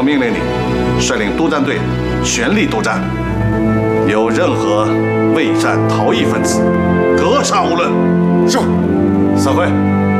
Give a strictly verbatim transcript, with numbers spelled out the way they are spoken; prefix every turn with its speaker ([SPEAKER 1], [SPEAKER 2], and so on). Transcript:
[SPEAKER 1] 我命令你率领督战队全力督战，有任何畏战逃逸分子，格杀勿论。
[SPEAKER 2] 是。
[SPEAKER 1] 散会。